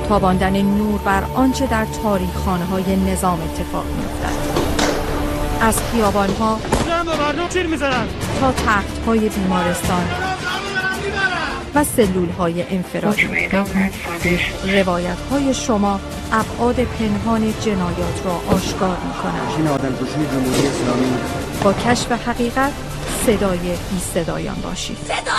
تاباندن نور بر آنچه در تاریخ‌خانه‌های نظام اتفاق می‌افتد. از خیابان‌ها تا تخت‌های بیمارستان و سلول‌های انفرادی، روایت‌های شما ابعاد پنهان جنایات را آشکار می‌کند. با کشف حقیقت صدای بی‌صدایان باشید.